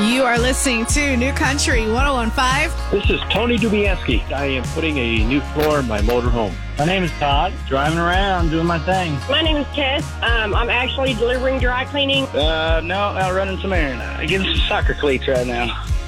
You are listening to New Country 101.5. This is Tony Dubianski. I am putting a new floor in my motorhome. My name is Todd. Driving around, doing my thing. My name is Tess. I'm actually delivering dry cleaning. No, out running some errands. Getting some soccer cleats right now.